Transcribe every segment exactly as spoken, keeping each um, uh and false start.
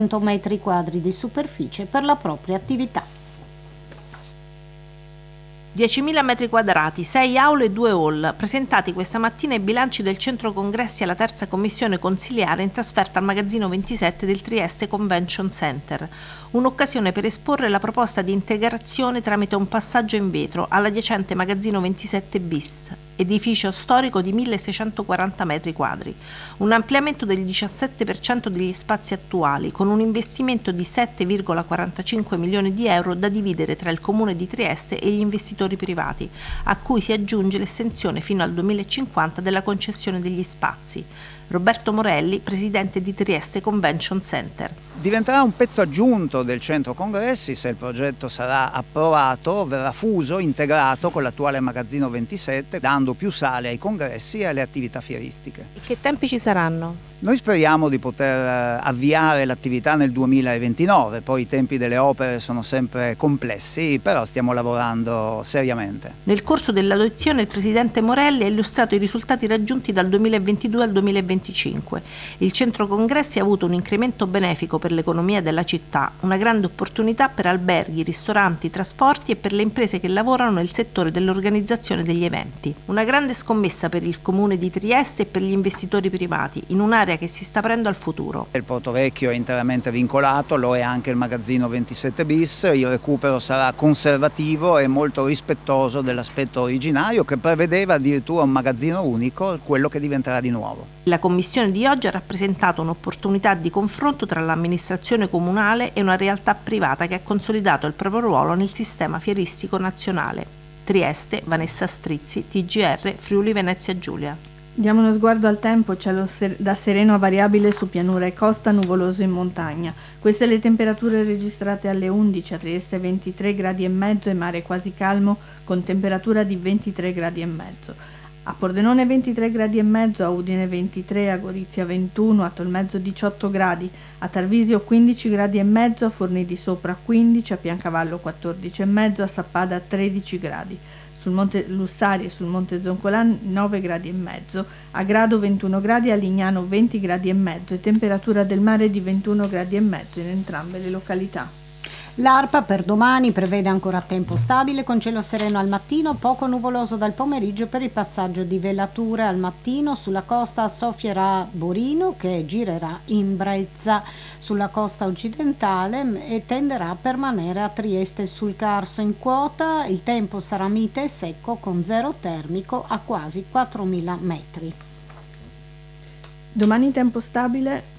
metri quadri di superficie per la propria attività. diecimila metri quadrati, sei aule e due hall, presentati questa mattina i bilanci del centro congressi alla terza commissione consiliare in trasferta al magazzino ventisette del Trieste Convention Center. Un'occasione per esporre la proposta di integrazione tramite un passaggio in vetro all'adiacente magazzino ventisette bis, edificio storico di milleseicentoquaranta metri quadri. Un ampliamento del diciassette per cento degli spazi attuali, con un investimento di sette virgola quarantacinque milioni di euro da dividere tra il Comune di Trieste e gli investitori privati, a cui si aggiunge l'estensione fino al duemilacinquanta della concessione degli spazi. Roberto Morelli, presidente di Trieste Convention Center. Diventerà un pezzo aggiunto del centro congressi se il progetto sarà approvato, verrà fuso, integrato con l'attuale magazzino ventisette, dando più sale ai congressi e alle attività fieristiche. E che tempi ci saranno? Noi speriamo di poter avviare l'attività nel duemilaventinove, poi i tempi delle opere sono sempre complessi, però stiamo lavorando seriamente. Nel corso dell'audizione il presidente Morelli ha illustrato i risultati raggiunti dal duemilaventidue al duemilaventicinque. Il centro congressi ha avuto un incremento benefico per l'economia della città, una grande opportunità per alberghi, ristoranti, trasporti e per le imprese che lavorano nel settore dell'organizzazione degli eventi. Una grande scommessa per il comune di Trieste e per gli investitori privati, in un'area che si sta aprendo al futuro. Il Porto Vecchio è interamente vincolato, lo è anche il magazzino ventisette bis, il recupero sarà conservativo e molto rispettoso dell'aspetto originario che prevedeva addirittura un magazzino unico, quello che diventerà di nuovo. La commissione di oggi ha rappresentato un'opportunità di confronto tra l'amministrazione comunale e una realtà privata che ha consolidato il proprio ruolo nel sistema fieristico nazionale. Trieste, Vanessa Strizzi, T G R, Friuli Venezia Giulia. Diamo uno sguardo al tempo, cielo ser- da sereno a variabile su pianura e costa, nuvoloso in montagna. Queste le temperature registrate alle undici, a Trieste ventitré gradi e mezzo e mare quasi calmo con temperatura di ventitré gradi e mezzo. A Pordenone ventitré gradi e mezzo, a Udine ventitré, a Gorizia ventuno, a Tolmezzo diciotto gradi, a Tarvisio quindici gradi e mezzo, a Forni di Sopra quindici, a Piancavallo quattordici e mezzo, a Sappada tredici gradi. Sul Monte Lussari e sul Monte Zoncolan nove gradi e mezzo, a Grado ventuno gradi, a Lignano venti gradi e mezzo e temperatura del mare di ventuno gradi e mezzo in entrambe le località. L'ARPA per domani prevede ancora tempo stabile con cielo sereno al mattino, poco nuvoloso dal pomeriggio per il passaggio di velature al mattino. Sulla costa soffierà Borino che girerà in brezza sulla costa occidentale e tenderà a permanere a Trieste sul Carso in quota. Il tempo sarà mite e secco con zero termico a quasi quattromila metri. Domani tempo stabile.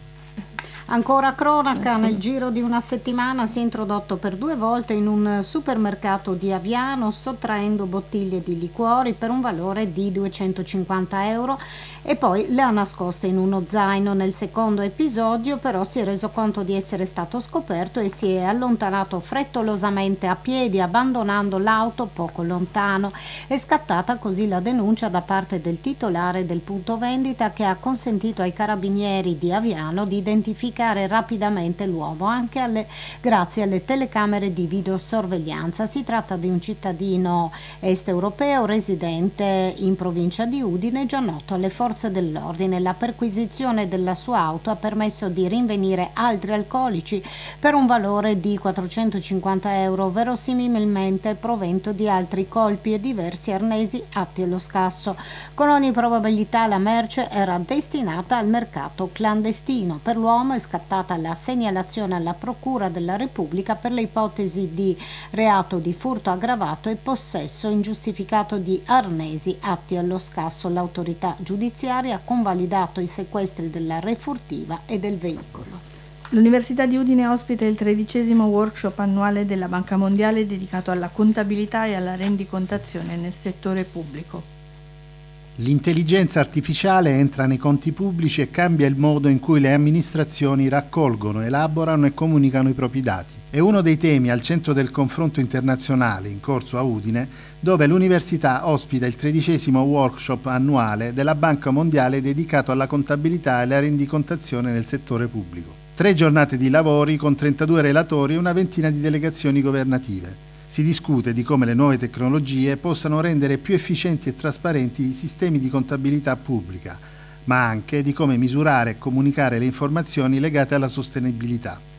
Ancora cronaca, nel giro di una settimana si è introdotto per due volte in un supermercato di Aviano sottraendo bottiglie di liquori per un valore di duecentocinquanta euro e poi le ha nascoste in uno zaino. Nel secondo episodio però si è reso conto di essere stato scoperto e si è allontanato frettolosamente a piedi abbandonando l'auto poco lontano. È scattata così la denuncia da parte del titolare del punto vendita che ha consentito ai carabinieri di Aviano di identificare rapidamente l'uomo anche alle, grazie alle telecamere di videosorveglianza. Si tratta di un cittadino est europeo residente in provincia di Udine, già noto alle forze dell'ordine. La perquisizione della sua auto ha permesso di rinvenire altri alcolici per un valore di quattrocentocinquanta euro, verosimilmente provento di altri colpi e diversi arnesi atti allo scasso. Con ogni probabilità la merce era destinata al mercato clandestino. Per l'uomo è scattata la segnalazione alla Procura della Repubblica per le ipotesi di reato di furto aggravato e possesso ingiustificato di arnesi atti allo scasso. L'autorità giudiziaria ha convalidato i sequestri della refurtiva e del veicolo. L'Università di Udine ospita il tredicesimo workshop annuale della Banca Mondiale dedicato alla contabilità e alla rendicontazione nel settore pubblico. L'intelligenza artificiale entra nei conti pubblici e cambia il modo in cui le amministrazioni raccolgono, elaborano e comunicano i propri dati. È uno dei temi al centro del confronto internazionale in corso a Udine, dove l'università ospita il tredicesimo workshop annuale della Banca Mondiale dedicato alla contabilità e alla rendicontazione nel settore pubblico. Tre giornate di lavori con trentadue relatori e una ventina di delegazioni governative. Si discute di come le nuove tecnologie possano rendere più efficienti e trasparenti i sistemi di contabilità pubblica, ma anche di come misurare e comunicare le informazioni legate alla sostenibilità.